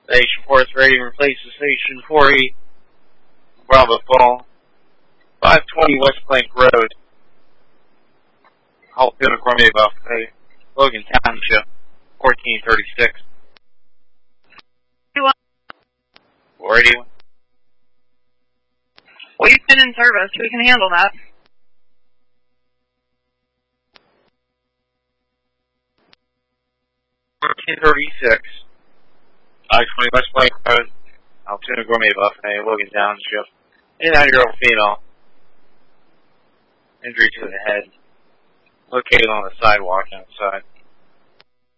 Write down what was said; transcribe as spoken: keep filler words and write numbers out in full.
Station Force ready to replace the Station four eight. Bravo Fall. five twenty West Plank Road. Jalapeno Gourmet Buffet. Logan Township. fourteen thirty-six. four eighty-one. We've been in service. We can handle that. fourteen thirty-six. five twenty West Plank Road. Jalapeno Gourmet Buffet. Logan Township. eighty-nine-year-old female. Injury to the head. Located on the sidewalk outside.